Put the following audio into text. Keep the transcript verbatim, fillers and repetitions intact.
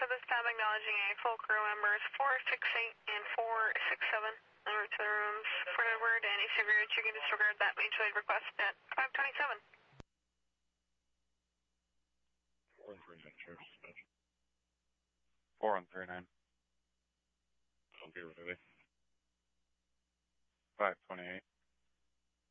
at this time acknowledging a full crew members four six eight and four six seven en route to the rooms for Edward and East River. You can disregard that mutual aid request at five twenty-seven. four one three nine, Sheriff Suspension. four one three nine. Okay, really? five twenty-eight.